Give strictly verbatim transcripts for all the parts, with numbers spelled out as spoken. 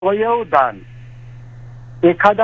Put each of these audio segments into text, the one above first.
अवयव दान, एखादा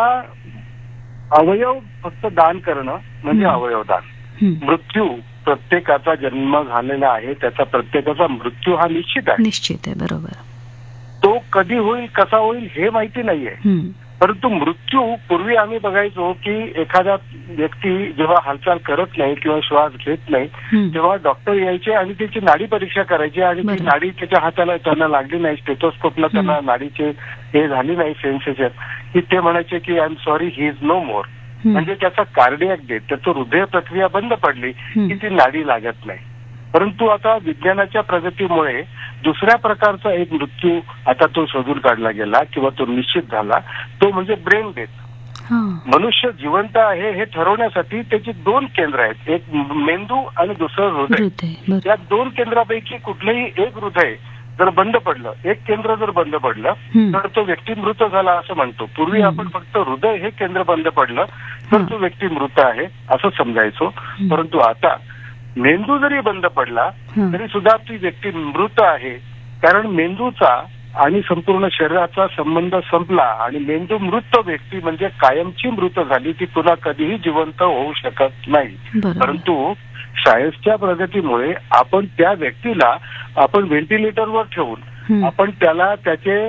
अवयव फक्त दान करणं म्हणजे अवयव दान. मृत्यू प्रत्येकाचा जन्म झालेला आहे, त्याचा प्रत्येकाचा मृत्यू हा निश्चित आहे. निश्चित आहे, बरोबर. तो कधी होईल, कसा होईल हे माहिती नाहीये. परंतु मृत्यू पूर्वी आम्ही बघायचो की एखादा व्यक्ती जेव्हा हालचाल करत नाही किंवा श्वास घेत नाही तेव्हा डॉक्टर यायचे आणि त्याची नाडी परीक्षा करायची आणि ती नाडी त्याच्या हाताला त्यांना लागली नाही, स्टेथोस्कोपला त्यांना नाडीचे हे झाली नाही सेन्सेशन, की ते म्हणायचे की I am sorry he is no मोर. म्हणजे त्याचा कार्डियक डेथ, त्याचं हृदय प्रक्रिया बंद पडली की ती नाडी लागत नाही. परंतु आता विज्ञानाच्या प्रगतीमुळे दुसऱ्या प्रकारचा एक मृत्यू आता तो शोधून काढला गेला किंवा तो निश्चित झाला, तो म्हणजे ब्रेन डेथ. मनुष्य जिवंत आहे हे ठरवण्यासाठी त्याची दोन केंद्र आहेत, एक मेंदू आणि दुसरं हृदय. या दोन केंद्रापैकी कुठलंही एक हृदय जर बंद पडलं, एक केंद्र जर बंद पडलं तर तो व्यक्ती मृत झाला असं म्हणतो. पूर्वी आपण फक्त हृदय हे केंद्र बंद पडलं तर तो व्यक्ती मृत आहे असं समजायचो. परंतु आता मेंदू जरी बंद पडला तरी सुद्धा ती व्यक्ती मृत आहे, कारण मेंदूचा आणि संपूर्ण शरीराचा संबंध संपला आणि मेंदू मृत व्यक्ती म्हणजे कायमची मृत झाली, ती पुन्हा कधीही जिवंत होऊ शकत नाही. परंतु सायन्सच्या प्रगतीमुळे आपण त्या व्यक्तीला आपण व्हेंटिलेटरवर ठेवून आपण त्याला त्याचे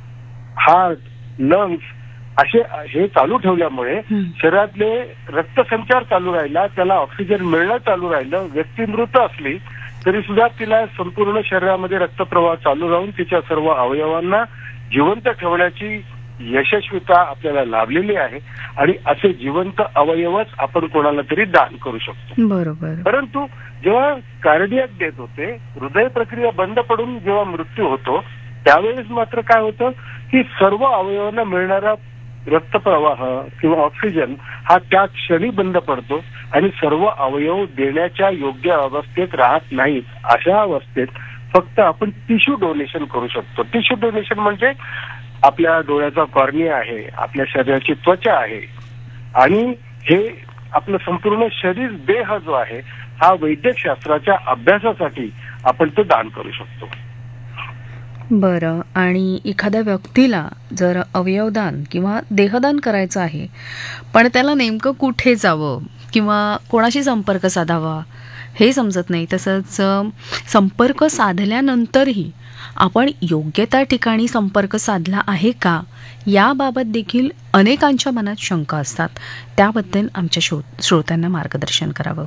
हार्ट, लंग्स असे हे चालू ठेवल्यामुळे शरीरातले रक्तसंचार चालू राहिला, त्याला ऑक्सिजन मिळणं चालू राहिलं. व्यक्ती मृत असली तरी सुद्धा तिला संपूर्ण शरीरामध्ये रक्तप्रवाह चालू राहून तिच्या सर्व अवयवांना जिवंत ठेवण्याची यशस्वीता आपल्याला लाभलेली आहे आणि असे जिवंत अवयवच आपण कोणाला तरी दान करू शकतो. बरोबर. परंतु जेव्हा कार्डियक डेथ होते, हृदय प्रक्रिया बंद पडून जेव्हा मृत्यू होतो त्यावेळेस मात्र काय होतं की सर्व अवयवांना मिळणारा रक्तप्रवाह किंवा ऑक्सिजन हा त्या क्षणी बंद पडतो आणि सर्व अवयव देण्याच्या योग्य अवस्थेत राहत नाहीत. अशा अवस्थेत फक्त आपण टिश्यू डोनेशन करू शकतो. टिश्यू डोनेशन म्हणजे आपल्या डोळ्याचा कॉर्निया आहे, आपल्या शरीराची त्वचा आहे आणि हे आपलं संपूर्ण शरीर, देह जो आहे हा वैद्यकशास्त्राच्या अभ्यासासाठी आपण तो दान करू शकतो. बरं. आणि एखाद्या व्यक्तीला जर अवयवदान किंवा देहदान करायचं आहे पण त्याला नेमकं कुठे जावं किंवा कोणाशी संपर्क साधावा हे समजत नाही, तसंच संपर्क साधल्यानंतरही आपण योग्य त्या ठिकाणी संपर्क साधला आहे का याबाबत देखील अनेकांच्या मनात शंका असतात. त्याबद्दल आमच्या श्रो श्रोत्यांना मार्गदर्शन करावं.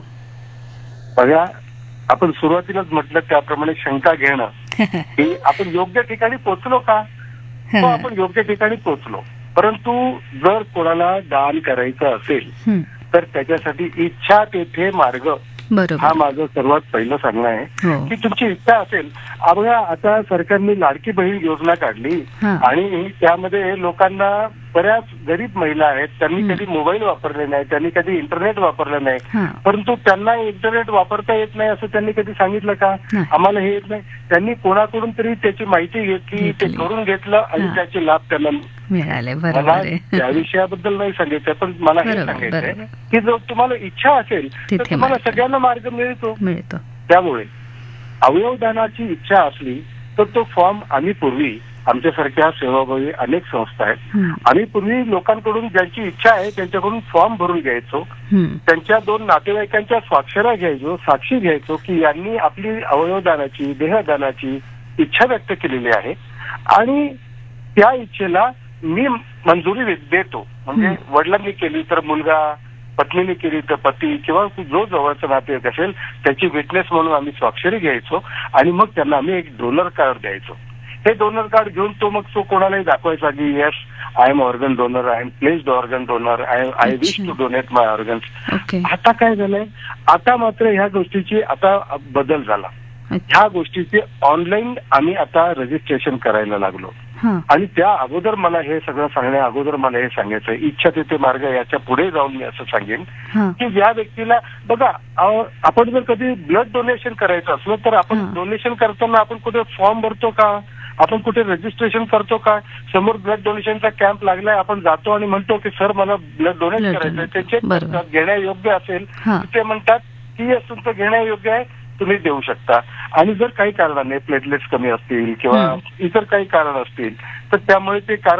बघा, आपण सुरुवातीलाच म्हटलं त्याप्रमाणे शंका घेणं की आपण योग्य ठिकाणी पोहोचलो का, हो आपण योग्य ठिकाणी पोहोचलो. परंतु जर कोणाला दान करायचं असेल तर त्याच्यासाठी इच्छा तेथे मार्ग हा माझं सर्वात पहिलं सांगणं आहे की तुमची इच्छा असेल. बघा, आता सरकारने लाडकी बहीण योजना काढली आणि त्यामध्ये लोकांना, बऱ्याच गरीब महिला आहेत, त्यांनी कधी मोबाईल वापरले नाही, त्यांनी कधी इंटरनेट वापरलं नाही, परंतु त्यांना इंटरनेट वापरता येत नाही असं त्यांनी कधी सांगितलं का, आम्हाला हे येत नाही. त्यांनी कोणाकडून तरी त्याची माहिती घेतली, ते करून घेतलं आणि त्याचे लाभ त्यांना मिळाले. मला त्या विषयाबद्दल नाही सांगायचंय, पण मला हे सांगायचंय की जर तुम्हाला इच्छा असेल तर तुम्हाला सगळ्यांना मार्ग मिळतो मिळतो त्यामुळे अवयवदानाची इच्छा असली तर तो फॉर्म आम्ही पूर्वी, आमच्यासारख्या सेवाभावी अनेक संस्था आहेत, आम्ही पूर्वी लोकांकडून ज्यांची इच्छा आहे त्यांच्याकडून फॉर्म भरून घ्यायचो, त्यांच्या दोन नातेवाईकांच्या स्वाक्षऱ्या घ्यायचो, साक्षी घ्यायचो की यांनी आपली अवयवदानाची, देहदानाची इच्छा व्यक्त केलेली आहे आणि त्या इच्छेला मी मंजुरी देतो. म्हणजे वडिलांनी केली तर मुलगा, पत्नीने केली तर पती किंवा जो जवळचा नातेवाईक असेल त्याची विटनेस म्हणून आम्ही स्वाक्षरी घ्यायचो आणि मग त्यांना आम्ही एक डोनर कार्ड द्यायचो. हे डोनर कार्ड घेऊन तो मग तो कोणालाही दाखवायचा की yes I am organ donor, I am placed organ donor, I I wish to donate my organs. आता काय झालंय, आता मात्र ह्या गोष्टीची आता बदल झाला. ह्या गोष्टीचे ऑनलाईन आम्ही आता रजिस्ट्रेशन करायला लागलो आणि त्या अगोदर मला हे सगळं सांगण्या अगोदर मला हे सांगायचं, इच्छा तिथे मार्ग याच्या पुढे जाऊन मी असं सांगेन की ज्या व्यक्तीला, बघा आपण जर कधी ब्लड डोनेशन करायचं असलं तर आपण डोनेशन करताना आपण कुठे फॉर्म भरतो का, आपण कुठे रजिस्ट्रेशन करतो का, समोर ब्लड डोनेशनचा कॅम्प लागलाय आपण जातो आणि म्हणतो की सर मला ब्लड डोनेट करायचंय, ते चेक घेण्यायोग्य असेल ते म्हणतात की तुमचं घेण्यायोग्य आहे, तुम्ही देऊ शकता. आणि जर काही कारणाने प्लेटलेट्स कमी असतील किंवा इतर काही कारण असतील तर त्यामुळे ते कारण